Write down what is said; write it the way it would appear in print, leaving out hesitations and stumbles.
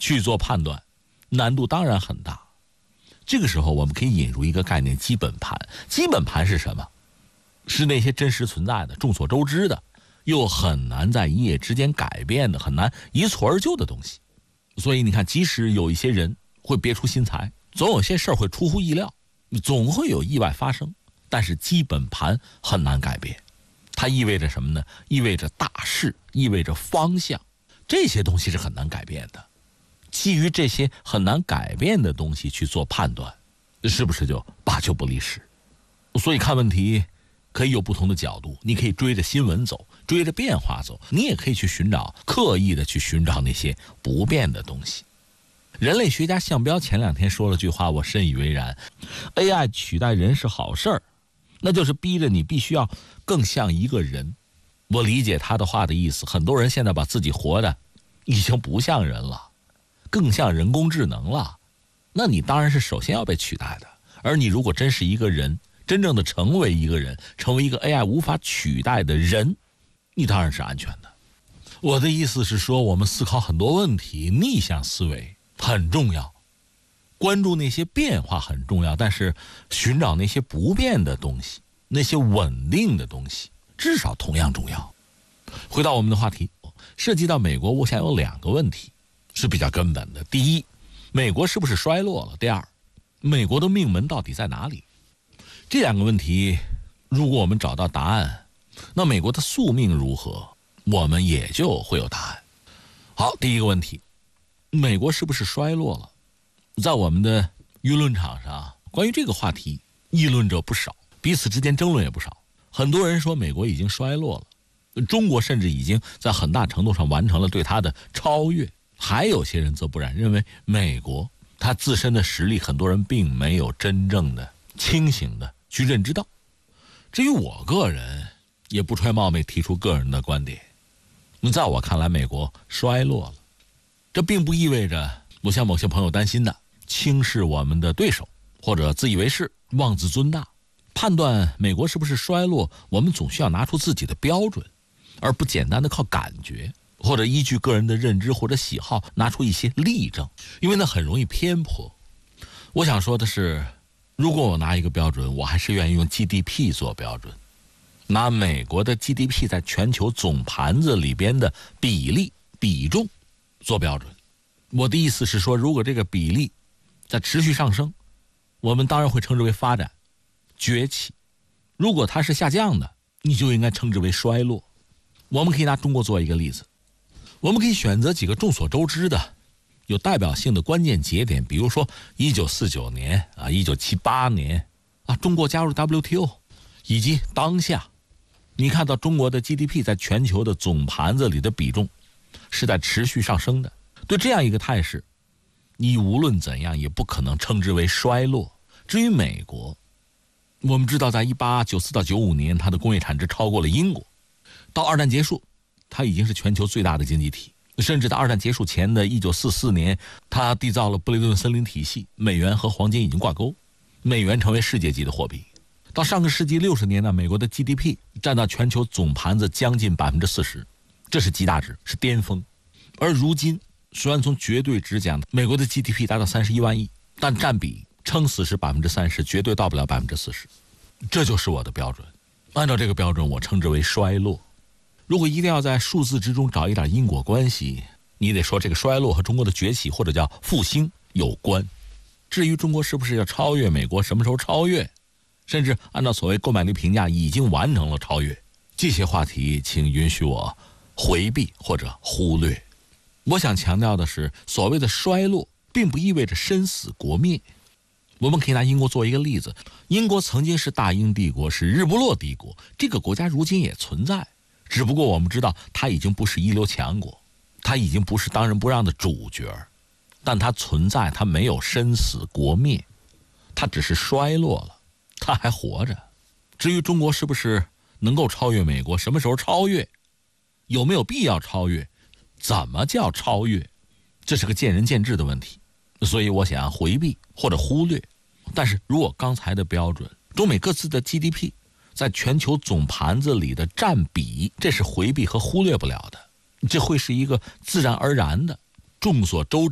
去做判断，难度当然很大。这个时候我们可以引入一个概念，基本盘。基本盘是什么？是那些真实存在的、众所周知的，又很难在一夜之间改变的、很难一蹴而就的东西。所以你看，即使有一些人会别出心裁，总有些事儿会出乎意料，总会有意外发生，但是基本盘很难改变。它意味着什么呢？意味着大势，意味着方向，这些东西是很难改变的。基于这些很难改变的东西去做判断，是不是就八九不离十？所以看问题可以有不同的角度，你可以追着新闻走，追着变化走，你也可以去刻意的去寻找那些不变的东西。人类学家项彪前2天说了句话，我深以为然。AI 取代人是好事儿，那就是逼着你必须要更像一个人。我理解他的话的意思，很多人现在把自己活的已经不像人了，更像人工智能了，那你当然是首先要被取代的。而你如果真是一个人，真正的成为一个人，成为一个 AI 无法取代的人，你当然是安全的。我的意思是说，我们思考很多问题，逆向思维很重要，关注那些变化很重要，但是寻找那些不变的东西，那些稳定的东西，至少同样重要。回到我们的话题，涉及到美国，我想有2个问题是比较根本的。第一，美国是不是衰落了？第二，美国的命门到底在哪里？这2个问题，如果我们找到答案，那美国的宿命如何，我们也就会有答案。好，第一个问题，美国是不是衰落了？在我们的舆论场上，关于这个话题议论者不少，彼此之间争论也不少。很多人说美国已经衰落了，中国甚至已经在很大程度上完成了对它的超越。还有些人则不然，认为美国它自身的实力，很多人并没有真正的清醒的去认知到。至于我个人，也不揣冒昧提出个人的观点，在我看来，美国衰落了。这并不意味着我像某些朋友担心的轻视我们的对手，或者自以为是、妄自尊大。判断美国是不是衰落，我们总需要拿出自己的标准，而不简单的靠感觉，或者依据个人的认知或者喜好拿出一些例证，因为那很容易偏颇。我想说的是，如果我拿一个标准，我还是愿意用 GDP 做标准，拿美国的 GDP 在全球总盘子里边的比重做标准。我的意思是说，如果这个比例在持续上升，我们当然会称之为发展崛起；如果它是下降的，你就应该称之为衰落。我们可以拿中国做一个例子，我们可以选择几个众所周知的有代表性的关键节点，比如说1949年1978年中国加入 WTO， 以及当下你看到中国的 GDP 在全球的总盘子里的比重是在持续上升的。对这样一个态势，你无论怎样也不可能称之为衰落。至于美国，我们知道在1894到95年它的工业产值超过了英国，到二战结束它已经是全球最大的经济体，甚至在二战结束前的1944年，它缔造了布雷顿森林体系，美元和黄金已经挂钩，美元成为世界级的货币。到上个世纪60年呢，美国的 GDP 占到全球总盘子将近40%，这是极大值，是巅峰。而如今虽然从绝对值讲，美国的 GDP 达到31万亿，但占比撑死是30%，绝对到不了40%。这就是我的标准。按照这个标准，我称之为衰落。如果一定要在数字之中找一点因果关系，你得说这个衰落和中国的崛起或者叫复兴有关。至于中国是不是要超越美国，什么时候超越，甚至按照所谓购买力评价已经完成了超越，这些话题请允许我回避或者忽略。我想强调的是，所谓的衰落并不意味着生死国灭。我们可以拿英国做一个例子，英国曾经是大英帝国，是日不落帝国，这个国家如今也存在，只不过我们知道它已经不是一流强国，它已经不是当仁不让的主角，但它存在，它没有生死国灭，它只是衰落了，它还活着。至于中国是不是能够超越美国，什么时候超越，有没有必要超越，怎么叫超越，这是个见仁见智的问题，所以我想回避或者忽略。但是如果刚才的标准，中美各自的 GDP 在全球总盘子里的占比，这是回避和忽略不了的，这会是一个自然而然的众所周